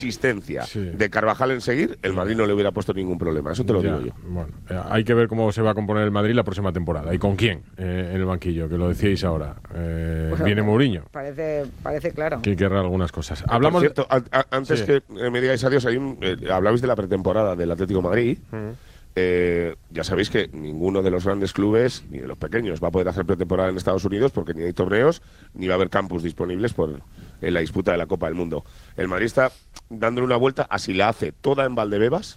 existencia de Carvajal en seguir, el Madrid no le hubiera puesto ningún problema. Eso te lo digo yo. Bueno, hay que ver cómo se va a componer el Madrid la próxima temporada y con quién en el banquillo, que lo decíais ahora. Viene Mourinho. Parece claro. Que querrá algunas cosas. Hablamos. Por cierto, antes que me digáis adiós, hablabais de la pretemporada del Atlético de Madrid. Ya sabéis que ninguno de los grandes clubes, ni de los pequeños, va a poder hacer pretemporada en Estados Unidos porque ni hay torneos, ni va a haber campus disponibles en la disputa de la Copa del Mundo. El Madrid está dándole una vuelta a si la hace toda en Valdebebas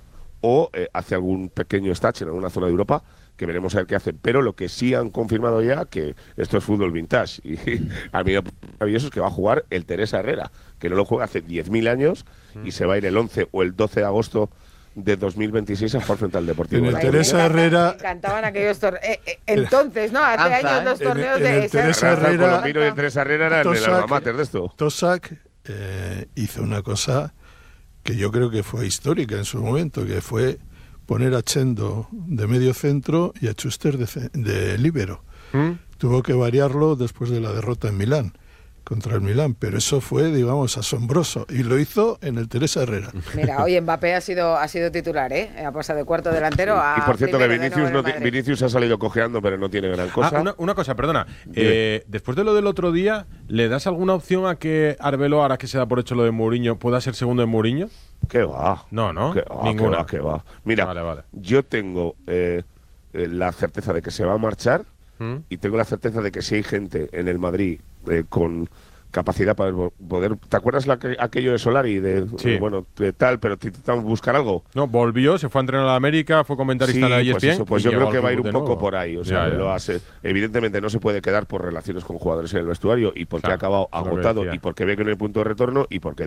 o hace algún pequeño stage en alguna zona de Europa, que veremos a ver qué hacen. Pero lo que sí han confirmado ya, que esto es fútbol vintage, y a mí lo maravilloso es que va a jugar el Teresa Herrera, que no lo juega hace 10.000 años y se va a ir el 11 o el 12 de agosto de 2016 a jugar frente al Deportivo. En el Teresa Herrera... Me encantaban aquellos torneos. Entonces, ¿no? Hace años los torneos de... Teresa Herrera... El Teresa Herrera era el alma mater de esto. Tosak hizo una cosa que yo creo que fue histórica en su momento, que fue poner a Chendo de medio centro y a Schuster de líbero. Tuvo que variarlo después de la derrota en Milán, contra el Milán, pero eso fue, digamos, asombroso, y lo hizo en el Teresa Herrera. Mira, hoy Mbappé ha sido titular, ha pasado de cuarto delantero a... Y por cierto que Vinicius ha salido cojeando, pero no tiene gran cosa. Una cosa, perdona, después de lo del otro día, ¿le das alguna opción a que Arbeloa, ahora que se da por hecho lo de Mourinho, pueda ser segundo de Mourinho? ¿Qué va? No, ninguna. ¿Qué va? Mira, vale. Yo tengo la certeza de que se va a marchar y tengo la certeza de que si hay gente en el Madrid con capacidad para poder... ¿Te acuerdas aquello de Solari? De tal, pero intentamos buscar algo. No, volvió, se fue a entrenar a la América, fue comentarista de la ESPN. Pues yo creo que va a ir un poco por ahí. O sea, evidentemente no se puede quedar por relaciones con jugadores en el vestuario y porque ha acabado agotado y porque ve que no hay punto de retorno y porque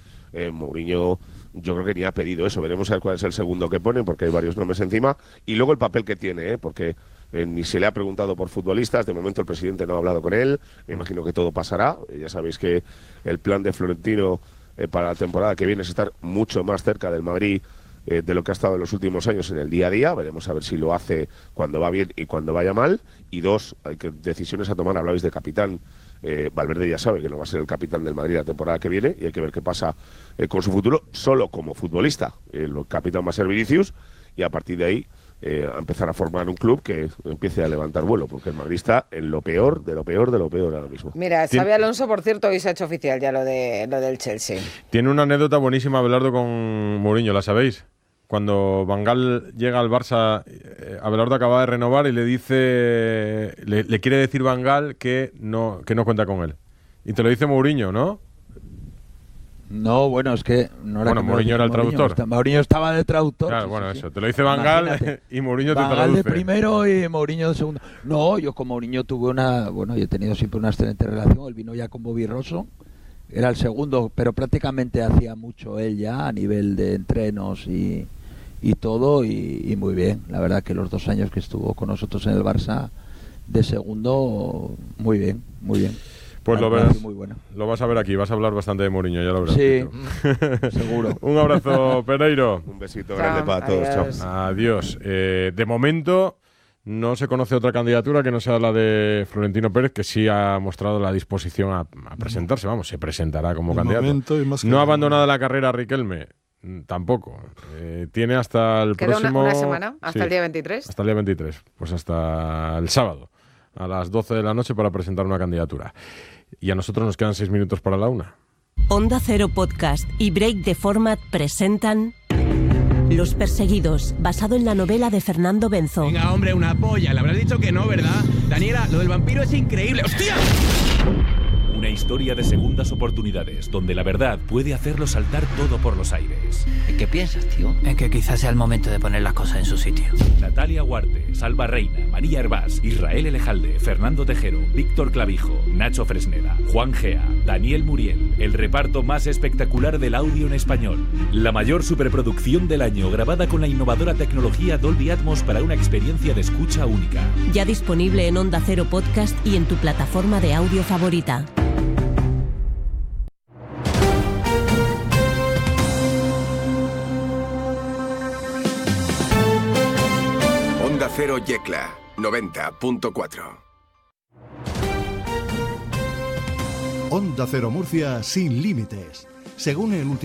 Mourinho yo creo que ni ha pedido eso. Veremos a ver cuál es el segundo que ponen porque hay varios nombres encima. Y luego el papel que tiene, porque... ni se le ha preguntado por futbolistas, de momento el presidente no ha hablado con él, me imagino que todo pasará. Ya sabéis que el plan de Florentino para la temporada que viene es estar mucho más cerca del Madrid de lo que ha estado en los últimos años en el día a día. Veremos a ver si lo hace cuando va bien y cuando vaya mal. Y hay decisiones a tomar. Hablabais de capitán. Valverde ya sabe que no va a ser el capitán del Madrid la temporada que viene y hay que ver qué pasa con su futuro solo como futbolista. El capitán va a ser Vinicius y a partir de ahí a empezar a formar un club que empiece a levantar vuelo, porque el Madrid está en lo peor de lo peor de lo peor ahora mismo. Mira, Xabi Alonso, por cierto, hoy se ha hecho oficial ya lo del Chelsea. Tiene una anécdota buenísima Abelardo con Mourinho, ¿la sabéis? Cuando Van Gaal llega al Barça, Abelardo acaba de renovar y le dice, le quiere decir Van Gaal que no cuenta con él. Y te lo dice Mourinho, ¿no? No, bueno, es que no era. Bueno, Mourinho era el traductor. Mourinho estaba de traductor. Claro, bueno, eso. Te lo dice Van Gaal y Mourinho te traduce. Van Gaal de primero y Mourinho de segundo. No, yo con Mourinho tuve yo he tenido siempre una excelente relación. Él vino ya con Bobby Rosso. Era el segundo, pero prácticamente hacía mucho él ya a nivel de entrenos y todo. Y muy bien. La verdad que los 2 años que estuvo con nosotros en el Barça de segundo, muy bien, muy bien. Pues lo ves, lo vas a ver aquí, vas a hablar bastante de Mourinho, ya lo verás. Sí, seguro. Un abrazo, Pereiro. Un besito grande para todos. Chao. Adiós. De momento no se conoce otra candidatura que no sea la de Florentino Pérez, que sí ha mostrado la disposición a presentarse. Vamos, se presentará como candidato. No ha abandonado la carrera Riquelme, tampoco. Tiene hasta el próximo... una semana, hasta el día 23. Hasta el día 23, pues hasta el sábado, a las 12 de la noche para presentar una candidatura. Y a nosotros nos quedan 6 minutos para la 1. Onda Cero Podcast y Break the Format presentan Los Perseguidos, basado en la novela de Fernando Benzo. Venga, hombre, una polla. Le habrás dicho que no, ¿verdad? Daniela, lo del vampiro es increíble. ¡Hostia! Una historia de segundas oportunidades, donde la verdad puede hacerlo saltar todo por los aires. ¿En qué piensas, tío? En que quizás sea el momento de poner las cosas en su sitio. Natalia Huarte, Salva Reina, María Hervás, Israel Elejalde, Fernando Tejero, Víctor Clavijo, Nacho Fresneda, Juan Gea, Daniel Muriel. El reparto más espectacular del audio en español. La mayor superproducción del año, grabada con la innovadora tecnología Dolby Atmos para una experiencia de escucha única. Ya disponible en Onda Cero Podcast y en tu plataforma de audio favorita. Cero Yecla 90.4. Onda Cero Murcia sin límites. Según el último